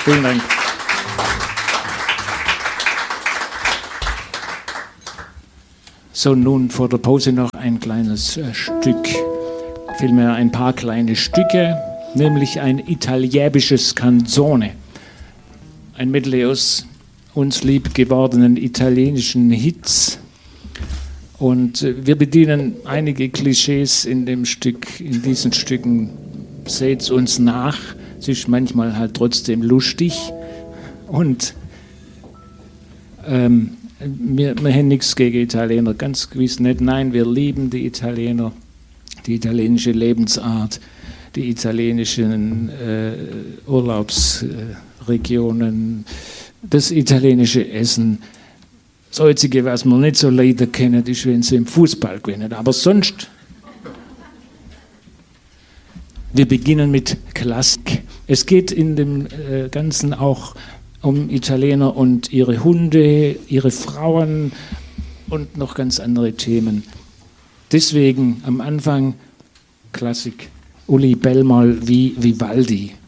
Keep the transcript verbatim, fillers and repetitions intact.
Vielen Dank. So, nun vor der Pause noch ein kleines äh, Stück, vielmehr ein paar kleine Stücke, nämlich ein italienisches Canzone. Ein Medley aus uns lieb gewordenen italienischen Hits. Und äh, wir bedienen einige Klischees in dem Stück, in diesen Stücken. Seht's uns nach. Es ist manchmal halt trotzdem lustig. Und ähm, Wir, wir haben nichts gegen Italiener, ganz gewiss nicht. Nein, wir lieben die Italiener, die italienische Lebensart, die italienischen äh, Urlaubsregionen, das italienische Essen. Das Einzige, was man nicht so leider kennen, ist, wenn sie im Fußball gewinnen. Aber sonst, wir beginnen mit Klassik. Es geht in dem äh, Ganzen auch um Italiener und ihre Hunde, ihre Frauen und noch ganz andere Themen. Deswegen am Anfang Klassik. Uli Bellmal wie Vivaldi.